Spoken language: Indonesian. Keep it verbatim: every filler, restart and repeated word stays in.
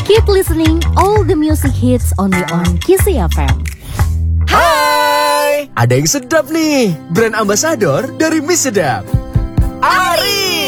Keep listening all the music hits only on Kisi F M. Hai, ada yang sedap nih. Brand Ambassador dari Mie Sedap. Ari.